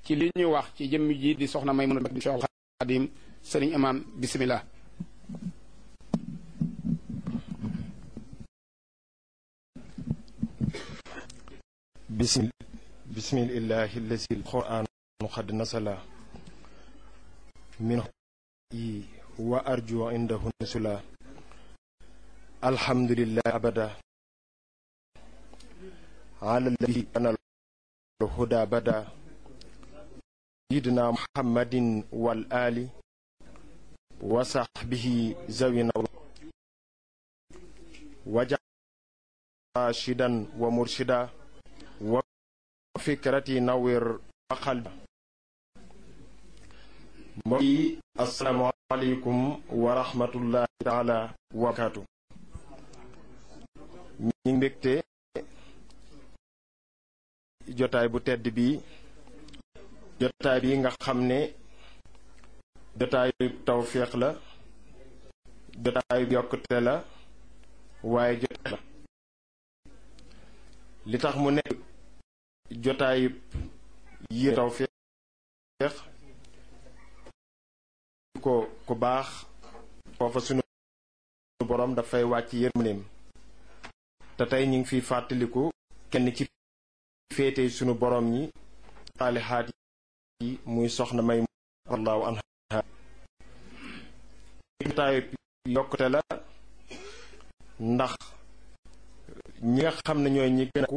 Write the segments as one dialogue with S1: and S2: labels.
S1: ci li ñu wax ci jëmm ji di soxna Maymuna di Cheikhul Khadim sëriñ Imam bismillah.
S2: bismillahi allazi alquran qad nasala min wa arju indahu nusula alhamdulillah abada ala alladhi ana الهدى بدا سيدنا محمد والآل وصحبه ذوي وجعل راشدا ومرشدا وفكرتي نور قلبا. السلام عليكم ورحمة الله تعالى وبركاته. ñi mbégte jotaay bu tedd bi jotaay bi nga xam ne jotaayu tawféex la jotaayu yokkute la waaye jotaay la li tax mu nekk jotaayu yi tawféex ko ku baax foofa sunu borom dafay wàcc yërmandeem te tey ñu ngi fiy fàttaliku kenn ci féete sunu borom ñi saalihaat yi muy soxna may allahu anha jotaayu yokkute la ndax ñi nga xam ne ñooy ñi gën a ku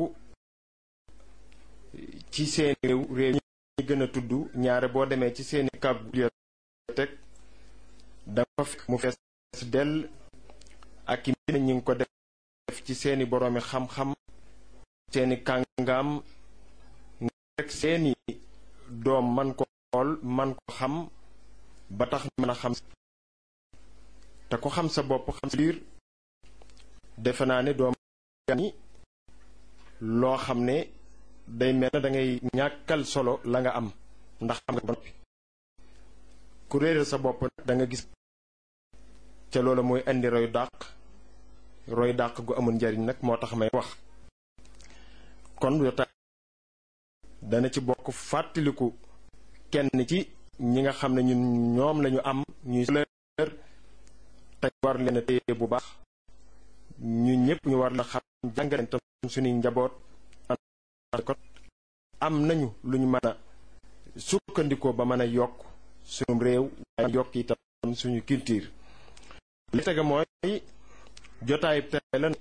S2: ci seeni réew ñi gën a tudd ñaare boo demee ci seeni kab bibliothèque dafa fekk mu fees dell ak i mbind ñi ngi ko def ci seeni boroomi xam-xam seeni kàngaam rek seeni doom man ko xool man ko xam ba tax mën a xam te ko xam sa bopp xam sa biir defe naa ne doom ni loo xam ne day mel na da ngay ñàkkal solo la nga am ndax xam nga ba noppi ku réere sa bopp nag da nga gis ca loola mooy indi roy dàq gu amul njariñ nag moo tax may wax kon jotaay dana ci bokk fàttaliku kenn ci ñi nga xam ne ñun ñoom lañu am ñuy sëlër te war leen a téye bu baax ñu ñëpp ñu war la xam jàngale tam suñuy njaboot ko am nañu lu ñu mën a sukkandikoo ba mën a yokk suñu réew waaye yokk itam suñu culture li tege mooy jotaay tey la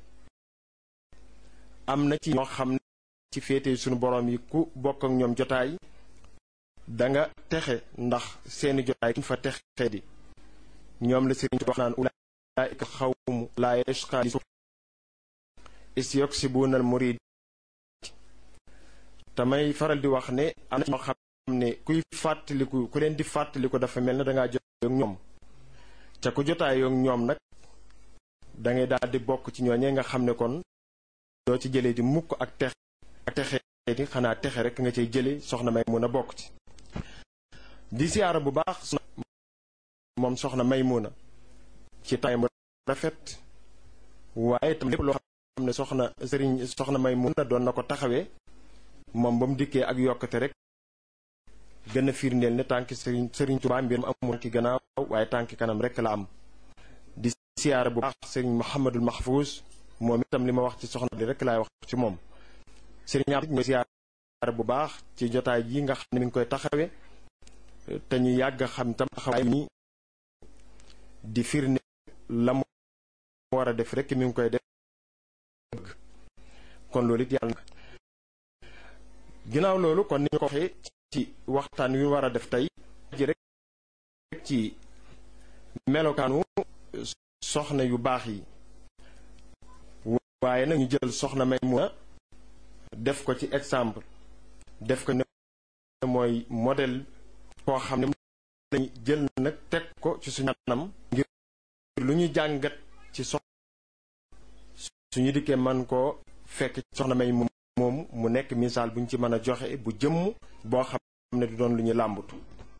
S2: am na ci ñoo xam ne ci féete suñu borom yi ku bokk ak ñoom jotaay danga texe ndax seeni jotaay kuñ fa texe di ñoom la sëriñ wax naan ulaa'ika xawmu laa yashqaa isyuksibuna al murid tamay faral di wax ne am na ñoo xam ne kuy fàttaliku ku leen di fàttaliku dafa mel ne dangaa jotaay ak ñoom ca ku jotaay ak ñoom nag dangay daal di bokk ci ñooñee nga xam ne kon doo ci jëlee di mukk ak texe di xanaa texe rek nga cay jële soxna Maymuna bokk ci di siyaara bu baax moom soxna Maymuna ci tay mu rafet waaye tam lépp loo xam ne soxna Maymuna doon na ko taxawee moom ba mu dikkee ak yokkate rek gën a firndeel ne tànki sëriñ Tuubaa mbir mu amul ki gannaaw waaye tànki kanam rek la am di siyaara bu baax sëriñ Muhammadul Mahfouz moom itam li ma wax ci soxna li rek laay wax ci moom sëriñ Abdou ñu siyaara bu baax ci jotaay yi nga xam ne mi ngi koy taxawee te ñu yàgg xam tam taxawaay ni di firnde la mu war a def rek mi ngi koy def kon loolu it yàlla na ginnaaw loolu kon ni ñu ko waxee ci waxtaan wi war a def tey ji rek ci melokaanu soxna yu baax yi waaye nag ñu jël soxna Maymuna def ko ci exemple def ko ne mooy modèle koo xam ne lañu jël nag teg ko ci suñu anam ngir lu ñu jàngat ci suñu dikkee man koo fekk soxna Maymuna moom mu nekk misaal bu ñu ci mën a joxe bu jëmm boo xam ne du doon lu ñu làmbatu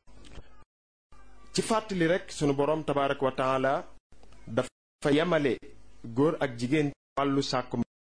S2: ci fàttali rek sunu boroom tabaaraka wa taala dafa yemale góor ak jigéen wàllu sàkku